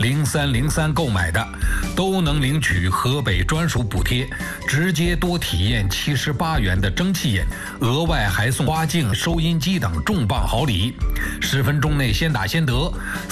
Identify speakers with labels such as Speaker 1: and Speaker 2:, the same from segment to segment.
Speaker 1: 0303购买的，都能领取河北专属补贴，直接多体验78元的蒸汽眼，额外还送花镜、收音机等重磅好礼。10分钟内先打先得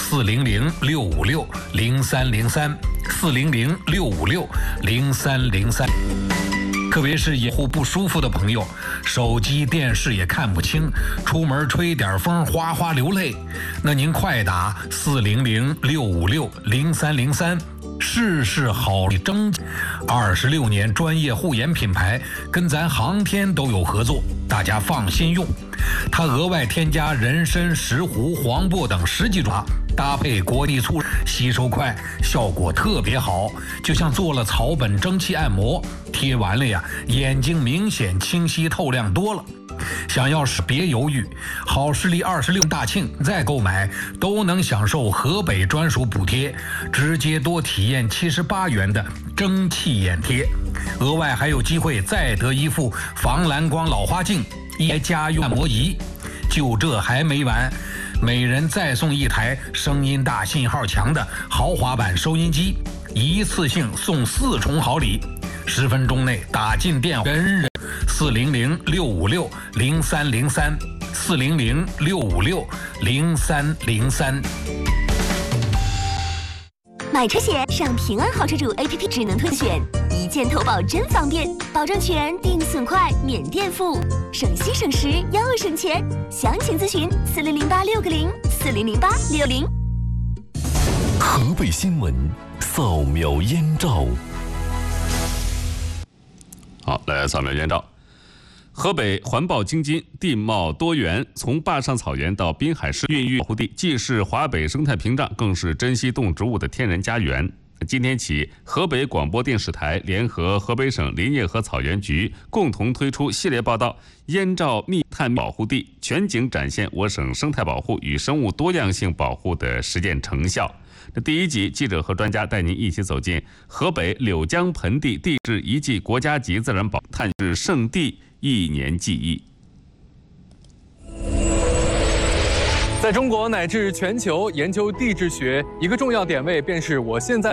Speaker 1: ，400-656-0303，400-656-0303。特别是眼部不舒服的朋友，手机、电视也看不清，出门吹点风哗哗流泪，那您快打400-656-0303，试试好蒸。26年专业护眼品牌，跟咱航天都有合作，大家放心用。它额外添加人参、石斛、黄柏等10几种，搭配国际粗，吸收快，效果特别好，就像做了草本蒸汽按摩，贴完了呀，眼睛明显清晰透亮多了。想要是别犹豫，好视力26大庆再购买都能享受河北专属补贴，直接多体验78元的蒸汽眼贴，额外还有机会再得一副防蓝光老花镜、一家用按摩仪。就这还没完，每人再送一台声音大、信号强的豪华版收音机，一次性送4重好礼。10分钟内打进电话400-656-0303，400-656-0303。
Speaker 2: 买车险上平安好车主 APP 智能推选，一键投保真方便，保证全、定损快、免垫付，省心省时又省钱。详情咨询4008-660，4008-660。
Speaker 3: 河北新闻扫描燕赵。
Speaker 4: 好，来扫描燕赵。河北环保京津，地貌多元，从坝上草原到滨海市孕育保护地，既是华北生态屏障，更是珍稀动植物的天然家园。今天起，河北广播电视台联合河北省林业和草原局共同推出系列报道《燕赵密探保护地》，全景展现我省生态保护与生物多样性保护的实践成效。这第一集，记者和专家带您一起走进河北柳江盆地地质遗迹国家级自然保护探视圣地1年记忆。
Speaker 5: 在中国乃至全球研究地质学，一个重要点位便是我现在